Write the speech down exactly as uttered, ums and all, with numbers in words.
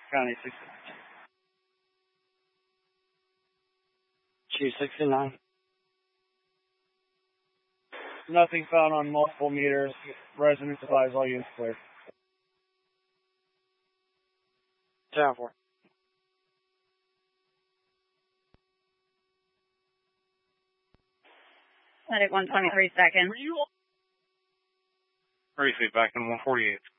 County sixty-nine. Chief sixty-nine. Nothing found on multiple meters. Residents advise all units clear. ten four. At one twenty-three seconds. Three feet back in one forty-eight.